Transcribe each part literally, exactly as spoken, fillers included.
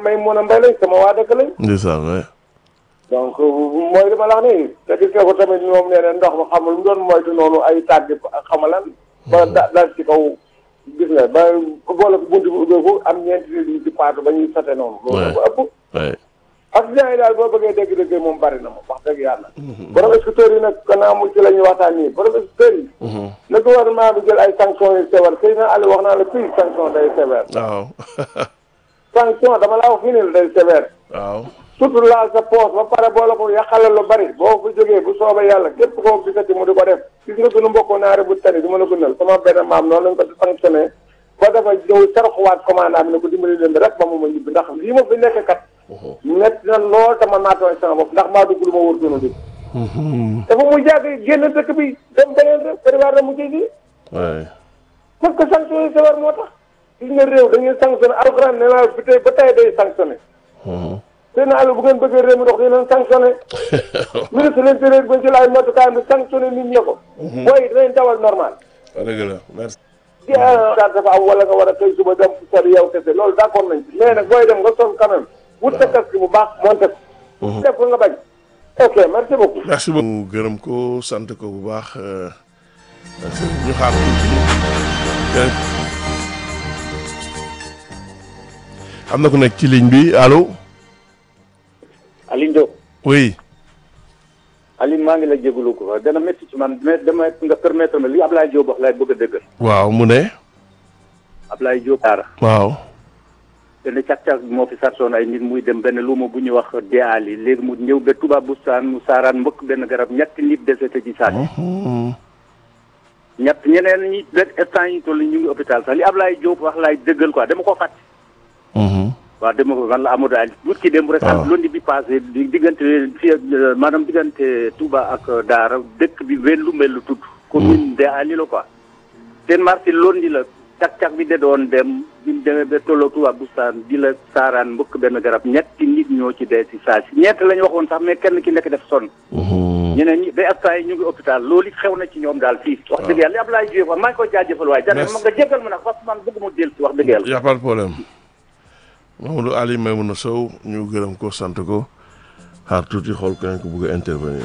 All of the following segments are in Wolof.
may mun a mbay lañ sama waa dëkk lañ. ndeysaan waay. donc mooy li ma la wax nii te gis nga ko tamit moom nee na ndox ma xamul mu doon moytu noonu ay tàgg xamalan ba da dal ci kaw gis nga ba boole ko buntu bi ubbeeku am ñeenti nit ñu ci paatu ba ñuy sote noonu. loolu dafa ëpp. waay. accident yi daal boo bëggee dégg-dégg moom bari na moom wax dëgg yàlla. borom scooter yi nag gannaaw mu ci la ñuy waxtaan nii borom scooter yi. na gouvernement bi jël ay sanctions yu sévères xëy na Aliou wax naa la fii sanction day sévère. waaw. sanction dama laa wax fii nii day sévère. waaw. surtout laal sa poos ba pare boo la ko yàqalal lu bari boo ko jógee bu soobee yàlla képp koo gisati mu di ko def gis nga sunu mbokku naare bu tani du ma la gënal sama benn maam noonu lañ ko di sanctionné ba dafa ñëw saraxuwaat commandant bi ne ko dimbali leen rek ba mu ma ñibbi ndax lii ma fi nekk kat metti na lool te ma naatooñ sama bopp ndax maa dugg lu ma wóor doona dugg dafa mu jàgg génn dëkk bi dem beneen rek prévoir na mu ci gi waay. parce que sanction yi sévère moo tax gis nga réew dañuy sanctionné alxuraan nee naa bi tey ba tey day sanctionné seen àll bu ngeen bëggee réew mi dox dinañ sanctionné ministre de l'intérieur bañ ci laay matukaay bi sanctionné nit ñi ko booy dinañ dawal normal dëgg la merci. ci daal dafa am wala nga war a xëy suba dem sori yow kese loolu d'accord nañ ci mais nag booy dem nga sol quand même wut sa casque bu baax monté ko def ko nga bañ ok merci beaucoup merci beaucoup. mu gërëm ko sant ko bu baax ñu xaar tuuti. am na ku nekk ci ligne bi allo. Aliou Diop. oui. Aliou maa ngi la jégalu ko dana métti ci man mais dama nga permettre ma li Ablaye Diop wax laay bëgg a dëggal. waaw mu ne. Ablaye Diop. daara waaw. benn càq-càq moo fi sarsoon ay nit muy dem benn luuma bu ñuy wax deali léegi mu ñëw ba Touba Boustane mu saaraan mbëkk benn garab ñetti nit décédé ci saa si. ñett ñeneen ñi benn instant yi toll ñu ngi hôpital sax li Ablaye Diop wax laay dëggal quoi dama ko fàtte. waaw dama ko man la Amadou Ali wut ki dem rek ak lundi bi passé di diggante fii ak maanaam diggante Touba ak Daara dëkk bi Wellu Mbellu tudd commune de Ali la quoi seen marché lundi la cak-cak bi de doon dem bi mu demee ba tolloo Touba Boustane di la saaraan mbëkk benn garab ñetti nit ñoo ci dee si saa si ñeent la ñu waxoon sax mais kenn ki nekk def sonn ñeneen ñi ba instant yi ñu ngi hôpital loolu xew na ci ñoom daal fii wax dëgg yàlla li Ablaye Diop maa ngi koy jaajëfal waaye jane ma nga jéggal ma nag parce que man bëgg mu del si wax dëgg yàlla y a pas de problème. Mamadou Ali Maimouna Sow ñu gërëm ko sant ko xaar tuuti xool keneen ko bëgg a intervenir.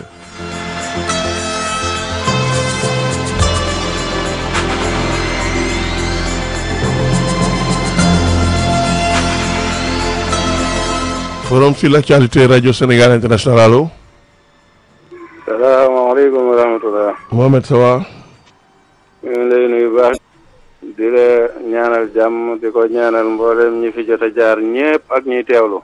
forum sur l'actualité radio Sénégal international allo. salaamaaleykum wa rahmatulah. Mohamed ça va. ñu ngi lay nuyu baax. di la ñaanal jàmm di ko ñaanal mboolem ñi fi jot a jaar ñépp ak ñuy teewlu.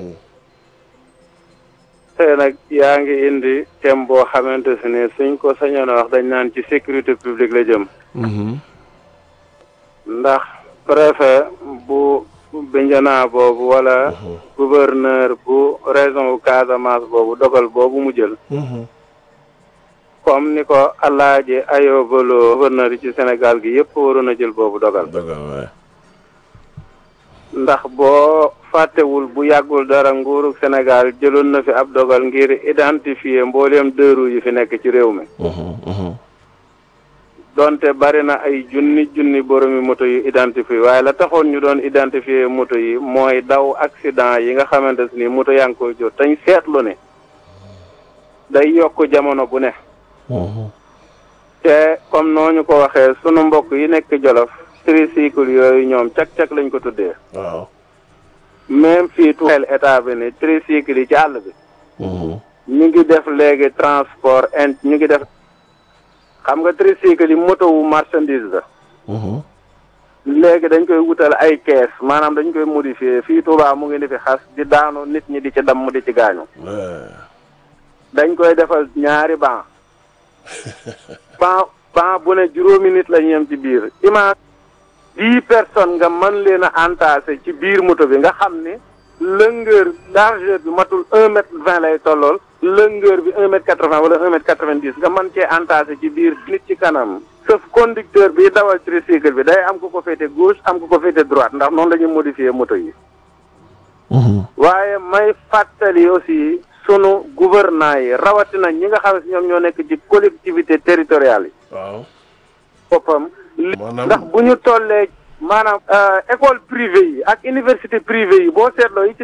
tey nag yaa ngi indi thème boo xamante si ne suñ ko sañoon a wax dañ naan ci sécurité publique la jëm. ndax préfet bu Bignona boobu wala gouverneur bu région bu Casamance boobu dogal boobu mu jël. comme ni ko Alaaji Ayoba Lo gouverneur yi ci Sénégal gi yëpp waroon a jël boobu dogal. ndax boo fàttewul bu yàggul dara nguuru Sénégal jëloon na fi ab dogal ngir identifier mbooleem dëru yi fi nekk ci réew mi. donte bari na ay junni junni boromi moto yu identifié waaye la taxoon ñu doon identifier moto yi mooy daw accident yi nga xamante ni moto yaa ngi koy jot tañ seetlu ne day yokk jamono bu ne. te comme nooñu ko waxee sunu mbokk yi nekk Jolof tricycle yooyu ñoom cak-cak lañ ko tuddee. waaw. même fii tuel état bi ni tricycle yi ci àll bi. ñu ngi def léegi transport int ñu ngi def. xam nga tricycle yi moto wu marchandise la. léegi dañ koy wutal ay kees maanaam dañ koy modifier fii Touba mu ngi ni fi xas di daanu nit ñi di ci damm di ci gaañu. dañ koy defal ñaari ban. ban ban bu ne juróomi nit la ñu yem ci biir. image dix personnes nga mën leen a entassé ci biir moto bi nga xam ni longueur largeur bi matul un mètre vingt lay tollool. longueur bi un mètre quatre-vingts wala un mètre quatre-vingt-dix nga mën cee entassé ci biir nit ci kanam. sauf conducteur bi dawal tricycle bi day am ku ko féete gauche am ku ko féete droite ndax noonu la ñuy modifier moto yi. waaye may fàttali aussi sunu gouvernants yi rawatina ñi nga xam ne ñoom ñoo nekk ci collectivité territoriales yi. waaw. boppam. ndax bu ñu tollee maanaam école privée yi ak université privée yi boo seetloo yi ci